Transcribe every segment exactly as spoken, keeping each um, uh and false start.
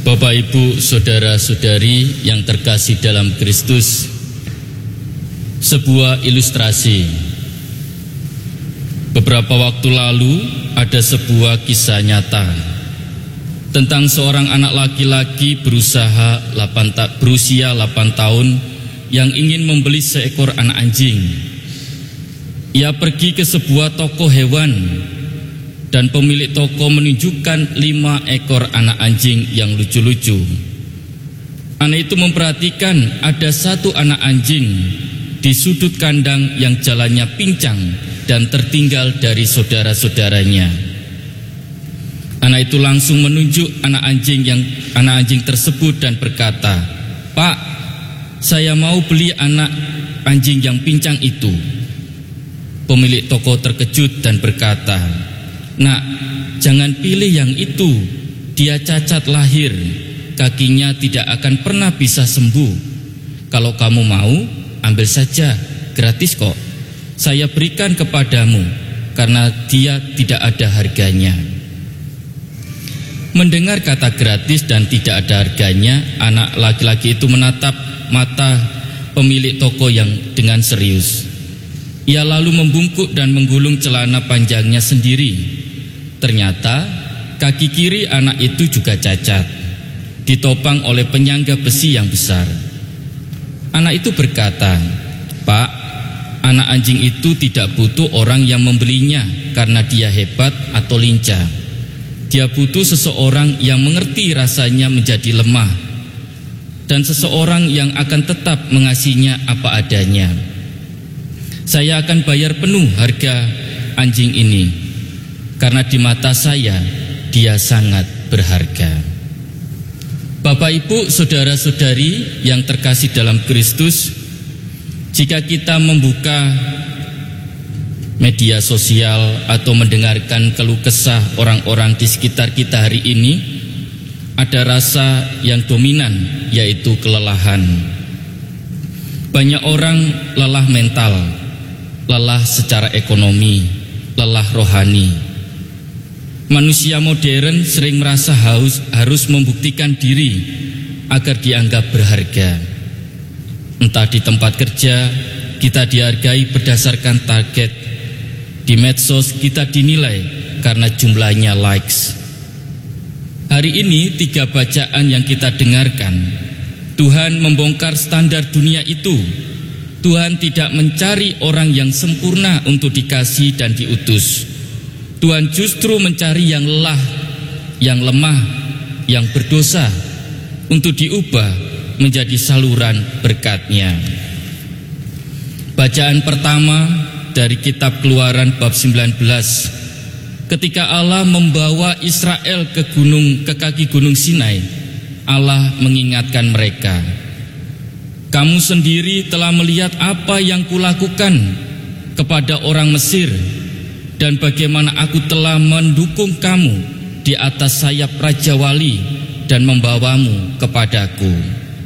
Bapak, Ibu, saudara-saudari yang terkasih dalam Kristus, sebuah ilustrasi. Beberapa waktu lalu ada sebuah kisah nyata tentang seorang anak laki-laki berusaha delapan ta- berusia delapan tahun yang ingin membeli seekor anak anjing. Ia pergi ke sebuah toko hewan dan pemilik toko menunjukkan lima ekor anak anjing yang lucu-lucu. Anak itu memperhatikan ada satu anak anjing di sudut kandang yang jalannya pincang dan tertinggal dari saudara-saudaranya. Anak itu langsung menunjuk anak anjing yang anak anjing tersebut dan berkata, "Pak, saya mau beli anak anjing yang pincang itu." Pemilik toko terkejut dan berkata, "Nak, jangan pilih yang itu. Dia cacat lahir, kakinya tidak akan pernah bisa sembuh. Kalau kamu mau, ambil saja, gratis kok. Saya berikan kepadamu, karena dia tidak ada harganya." Mendengar kata gratis dan tidak ada harganya, anak laki-laki itu menatap mata pemilik toko yang dengan serius. Ia lalu membungkuk dan menggulung celana panjangnya sendiri. Ternyata kaki kiri anak itu juga cacat, ditopang oleh penyangga besi yang besar. Anak itu berkata, "Pak, anak anjing itu tidak butuh orang yang membelinya karena dia hebat atau lincah. Dia butuh seseorang yang mengerti rasanya menjadi lemah, dan seseorang yang akan tetap mengasihinya apa adanya. Saya akan bayar penuh harga anjing ini, karena di mata saya dia sangat berharga." Bapak, Ibu, saudara-saudari yang terkasih dalam Kristus, jika kita membuka media sosial atau mendengarkan keluh kesah orang-orang di sekitar kita hari ini, ada rasa yang dominan, yaitu kelelahan. Banyak orang lelah mental, lelah secara ekonomi, lelah rohani. Manusia modern sering merasa haus, harus membuktikan diri agar dianggap berharga. Entah di tempat kerja kita dihargai berdasarkan target, di medsos kita dinilai karena jumlahnya likes. Hari ini tiga bacaan yang kita dengarkan, Tuhan membongkar standar dunia itu. Tuhan tidak mencari orang yang sempurna untuk dikasih dan diutus. Tuhan justru mencari yang lelah, yang lemah, yang berdosa, untuk diubah menjadi saluran berkat-Nya. Bacaan pertama dari kitab Keluaran bab sembilan belas. Ketika Allah membawa Israel ke gunung ke kaki gunung Sinai, Allah mengingatkan mereka, "Kamu sendiri telah melihat apa yang kulakukan kepada orang Mesir, dan bagaimana aku telah mendukung kamu di atas sayap Raja Wali dan membawamu kepadaku."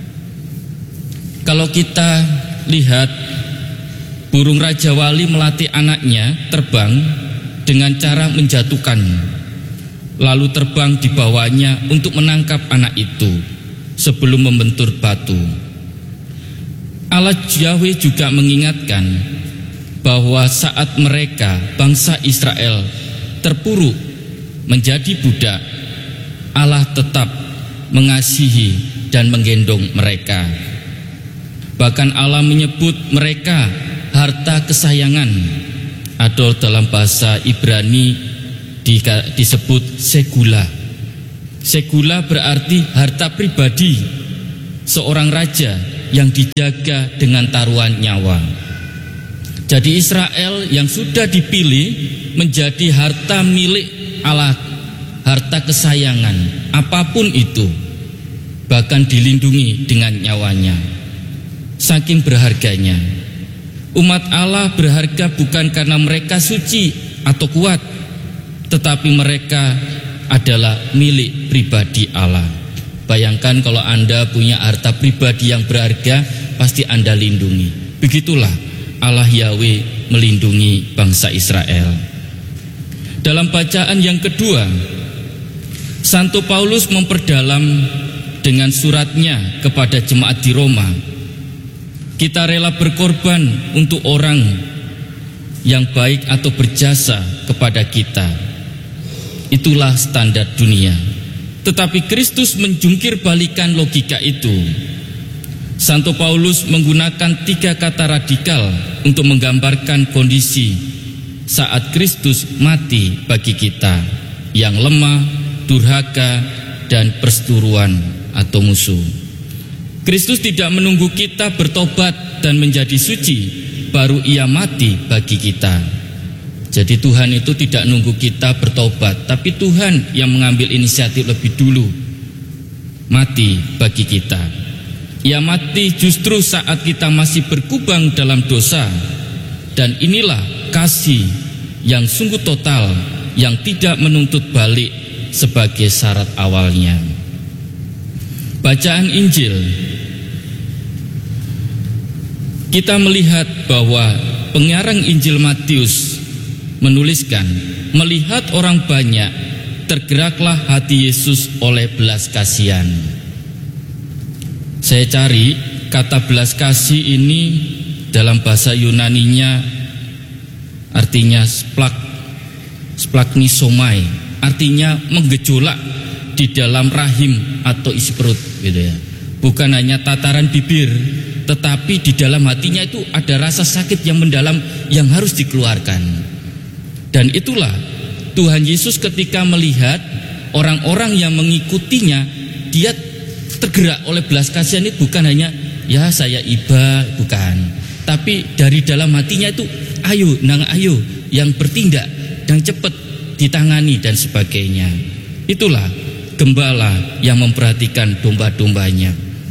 Kalau kita lihat, burung Raja Wali melatih anaknya terbang dengan cara menjatuhkan, lalu terbang di bawahnya untuk menangkap anak itu sebelum membentur batu. Allah Yahweh juga mengingatkan bahwa saat mereka, bangsa Israel, terpuruk menjadi budak, Allah tetap mengasihi dan menggendong mereka. Bahkan Allah menyebut mereka harta kesayangan, atau dalam bahasa Ibrani disebut segula. Segula berarti harta pribadi seorang raja yang dijaga dengan taruhan nyawa. Jadi Israel yang sudah dipilih menjadi harta milik Allah, harta kesayangan, apapun itu, bahkan dilindungi dengan nyawanya. Saking berharganya. Umat Allah berharga bukan karena mereka suci atau kuat, tetapi mereka adalah milik pribadi Allah. Bayangkan kalau Anda punya harta pribadi yang berharga, pasti Anda lindungi. Begitulah Allah Yahweh melindungi bangsa Israel. Dalam bacaan yang kedua, Santo Paulus memperdalam dengan suratnya kepada jemaat di Roma, kita rela berkorban untuk orang yang baik atau berjasa kepada kita. Itulah standar dunia. Tetapi Kristus menjungkir balikan logika itu. Santo Paulus menggunakan tiga kata radikal untuk menggambarkan kondisi saat Kristus mati bagi kita, yang lemah, durhaka, dan perseteruan atau musuh. Kristus tidak menunggu kita bertobat dan menjadi suci baru ia mati bagi kita. Jadi Tuhan itu tidak nunggu kita bertobat, tapi Tuhan yang mengambil inisiatif lebih dulu mati bagi kita. Ia mati justru saat kita masih berkubang dalam dosa. Dan inilah kasih yang sungguh total, yang tidak menuntut balik sebagai syarat awalnya. Bacaan Injil, kita melihat bahwa pengarang Injil Matius menuliskan, melihat orang banyak, tergeraklah hati Yesus oleh belas kasihan. Saya cari kata belas kasih ini dalam bahasa Yunaninya artinya splak, splagnisomai, artinya menggejolak di dalam rahim atau isi perut, gitu ya. Bukan hanya tataran bibir, tetapi di dalam hatinya itu ada rasa sakit yang mendalam yang harus dikeluarkan. Dan itulah Tuhan Yesus ketika melihat orang-orang yang mengikutinya, dia tergerak oleh belas kasihan. Ini bukan hanya ya saya iba, bukan, tapi dari dalam hatinya itu ayo, nang ayo, yang bertindak dan cepat ditangani dan sebagainya. Itulah gembala yang memperhatikan domba-dombanya.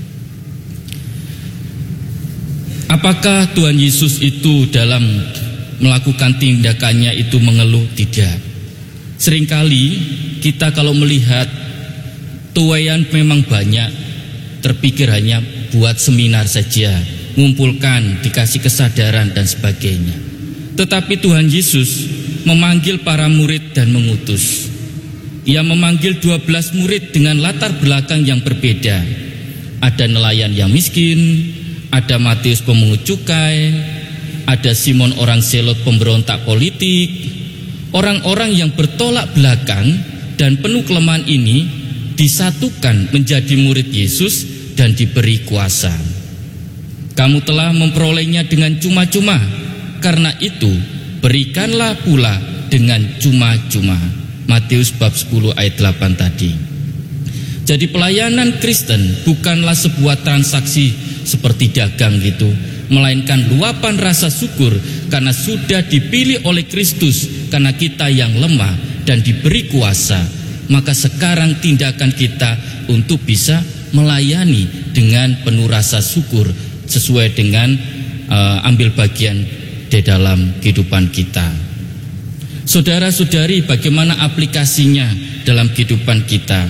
Apakah Tuhan Yesus itu dalam melakukan tindakannya itu mengeluh? Tidak. Seringkali kita kalau melihat tuayan memang banyak, terpikir hanya buat seminar saja, ngumpulkan, dikasih kesadaran dan sebagainya. Tetapi Tuhan Yesus memanggil para murid dan mengutus. Ia memanggil dua belas murid dengan latar belakang yang berbeda. Ada nelayan yang miskin, ada Matius pemungut cukai, ada Simon orang Zelot pemberontak politik. Orang-orang yang bertolak belakang dan penuh kelemahan ini disatukan menjadi murid Yesus dan diberi kuasa. Kamu telah memperolehnya dengan cuma-cuma, karena itu berikanlah pula dengan cuma-cuma. Matius bab sepuluh ayat delapan tadi. Jadi pelayanan Kristen bukanlah sebuah transaksi seperti dagang gitu, melainkan luapan rasa syukur karena sudah dipilih oleh Kristus, karena kita yang lemah dan diberi kuasa. Maka sekarang tindakan kita untuk bisa melayani dengan penuh rasa syukur sesuai dengan uh, ambil bagian di dalam kehidupan kita. Saudara-saudari, bagaimana aplikasinya dalam kehidupan kita?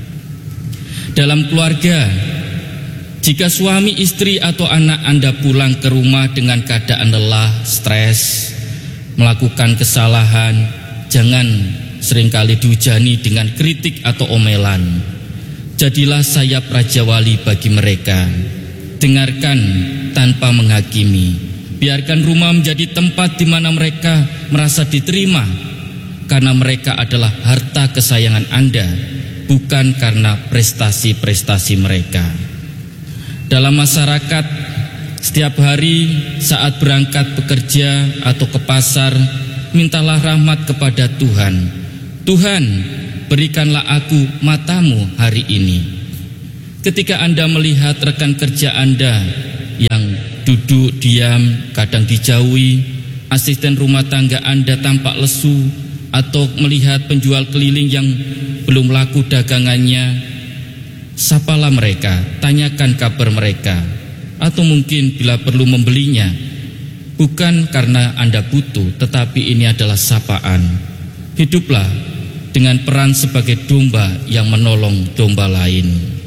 Dalam keluarga, jika suami, istri, atau anak Anda pulang ke rumah dengan keadaan lelah, stres, melakukan kesalahan, jangan seringkali dihujani dengan kritik atau omelan. Jadilah sayap Raja Wali bagi mereka. Dengarkan tanpa menghakimi. Biarkan rumah menjadi tempat di mana mereka merasa diterima, karena mereka adalah harta kesayangan Anda, bukan karena prestasi-prestasi mereka. Dalam masyarakat, setiap hari saat berangkat bekerja atau ke pasar, mintalah rahmat kepada Tuhan. Tuhan, berikanlah aku matamu hari ini. Ketika Anda melihat rekan kerja Anda yang duduk diam, kadang dijauhi, asisten rumah tangga Anda tampak lesu, atau melihat penjual keliling yang belum laku dagangannya, sapalah mereka, tanyakan kabar mereka, atau mungkin bila perlu membelinya. Bukan karena Anda butuh, tetapi ini adalah sapaan. Hiduplah dengan peran sebagai domba yang menolong domba lain.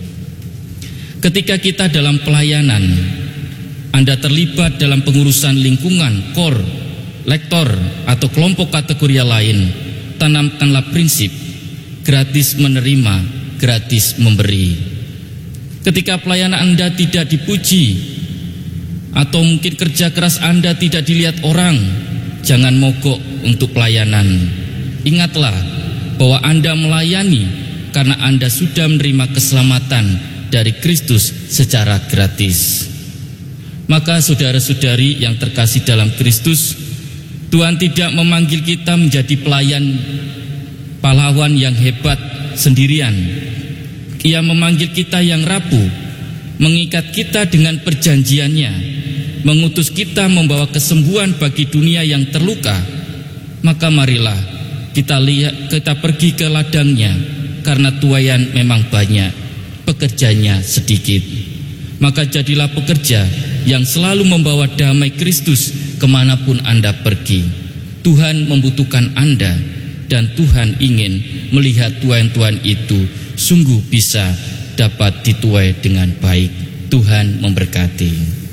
Ketika kita dalam pelayanan, Anda terlibat dalam pengurusan lingkungan, kor, lektor, atau kelompok kategori lain, tanamkanlah prinsip gratis menerima, gratis memberi. Ketika pelayanan Anda tidak dipuji, atau mungkin kerja keras Anda tidak dilihat orang, jangan mogok untuk pelayanan. Ingatlah bahwa Anda melayani karena Anda sudah menerima keselamatan dari Kristus secara gratis. Maka saudara-saudari yang terkasih dalam Kristus, Tuhan tidak memanggil kita menjadi pelayan pahlawan yang hebat sendirian. Ia memanggil kita yang rapuh, mengikat kita dengan perjanjiannya, mengutus kita membawa kesembuhan bagi dunia yang terluka. Maka marilah kita lihat, kita pergi ke ladangnya, karena tuaian memang banyak, pekerjanya sedikit. Maka jadilah pekerja yang selalu membawa damai Kristus kemanapun Anda pergi. Tuhan membutuhkan Anda, dan Tuhan ingin melihat tuaian-tuaian itu sungguh bisa dapat dituai dengan baik. Tuhan memberkati.